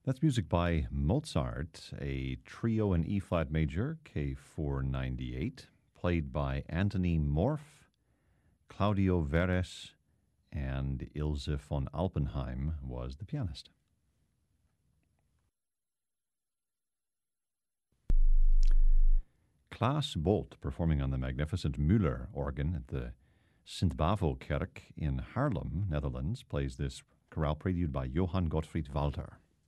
That's music by Mozart, a trio in E flat major, K498, played by Anthony Morph, Claudio Veres, and Ilse von Alpenheim was the pianist. Klaas Bolt, performing on the magnificent Müller organ at the Sint Bavo Kerk in Haarlem, Netherlands, plays this chorale prelude by Johann Gottfried Walter.